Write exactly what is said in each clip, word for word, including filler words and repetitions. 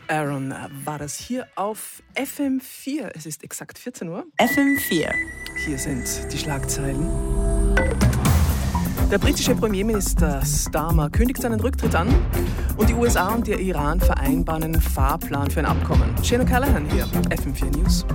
Aaron war das hier auf F M vier. Es ist exakt vierzehn Uhr. F M vier. Hier sind die Schlagzeilen. Der britische Premierminister Starmer kündigt seinen Rücktritt an und die U S A und der Iran vereinbaren einen Fahrplan für ein Abkommen. Shane O'Callaghan hier, F M vier News.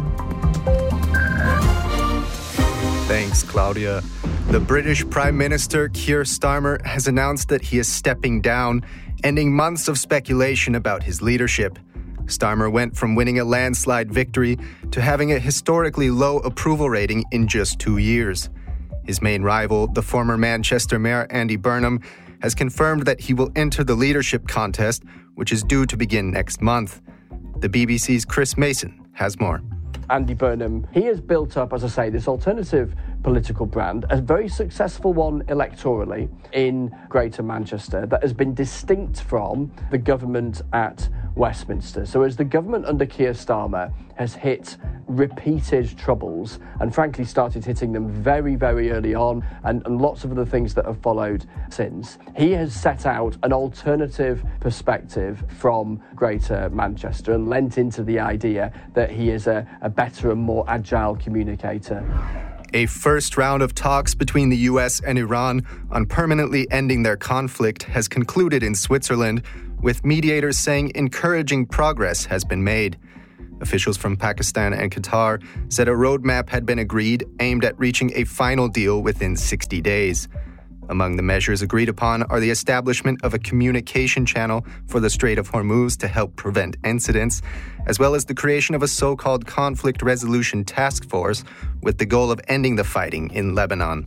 Thanks, Claudia. The British Prime Minister Keir Starmer has announced that he is stepping down, ending months of speculation about his leadership. Starmer went from winning a landslide victory to having a historically low approval rating in just two years. His main rival, the former Manchester Mayor Andy Burnham, has confirmed that he will enter the leadership contest, which is due to begin next month. The B B C's Chris Mason has more. Andy Burnham, he has built up, as I say, this alternative political brand, a very successful one electorally in Greater Manchester that has been distinct from the government at Westminster. So as the government under Keir Starmer has hit repeated troubles and frankly started hitting them very, very early on and, and lots of other things that have followed since, he has set out an alternative perspective from Greater Manchester and lent into the idea that he is a, a better and more agile communicator. A first round of talks between the U S and Iran on permanently ending their conflict has concluded in Switzerland, with mediators saying encouraging progress has been made. Officials from Pakistan and Qatar said a roadmap had been agreed aimed at reaching a final deal within sixty days. Among the measures agreed upon are the establishment of a communication channel for the Strait of Hormuz to help prevent incidents, as well as the creation of a so-called conflict resolution task force with the goal of ending the fighting in Lebanon.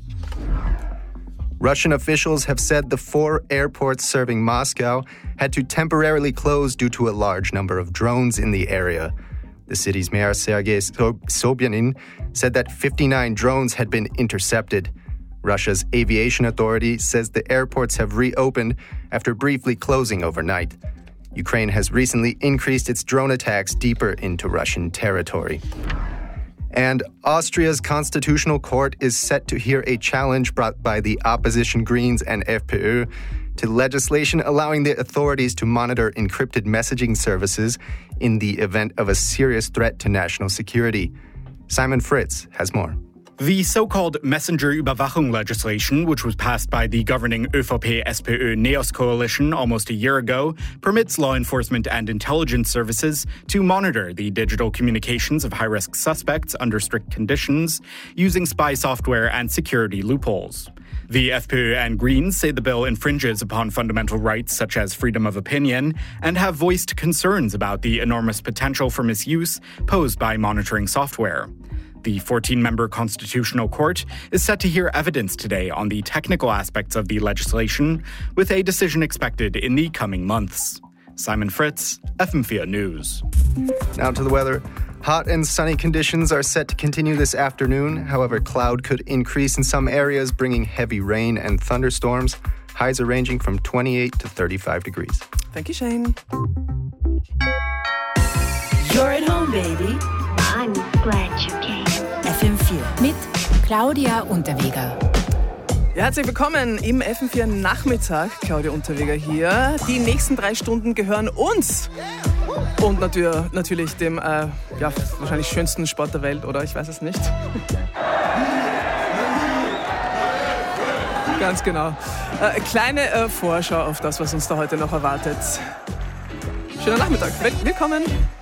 Russian officials have said the four airports serving Moscow had to temporarily close due to a large number of drones in the area. The city's mayor, Sergei Sobyanin, said that fifty-nine drones had been intercepted. Russia's aviation authority says the airports have reopened after briefly closing overnight. Ukraine has recently increased its drone attacks deeper into Russian territory. And Austria's constitutional court is set to hear a challenge brought by the opposition Greens and F P Ö to legislation allowing the authorities to monitor encrypted messaging services in the event of a serious threat to national security. Simon Fritz has more. The so-called Messenger-Überwachung legislation, which was passed by the governing ÖVP-S P Ö-NEOS coalition almost a year ago, permits law enforcement and intelligence services to monitor the digital communications of high-risk suspects under strict conditions using spy software and security loopholes. The F P Ö and Greens say the bill infringes upon fundamental rights such as freedom of opinion and have voiced concerns about the enormous potential for misuse posed by monitoring software. The fourteen-member Constitutional Court is set to hear evidence today on the technical aspects of the legislation, with a decision expected in the coming months. Simon Fritz, F M four News. Now to the weather. Hot and sunny conditions are set to continue this afternoon. However, cloud could increase in some areas, bringing heavy rain and thunderstorms. Highs are ranging from twenty-eight to thirty-five degrees. Thank you, Shane. You're at home, baby. I'm glad you came. F M vier mit Claudia Unterweger. Ja, herzlich willkommen im F M vier Nachmittag. Claudia Unterweger hier. Die nächsten drei Stunden gehören uns. Und natür- natürlich dem äh, ja, wahrscheinlich schönsten Sport der Welt, oder? Ich weiß es nicht. Ganz genau. Äh, kleine äh, Vorschau auf das, was uns da heute noch erwartet. Schönen Nachmittag. Willkommen.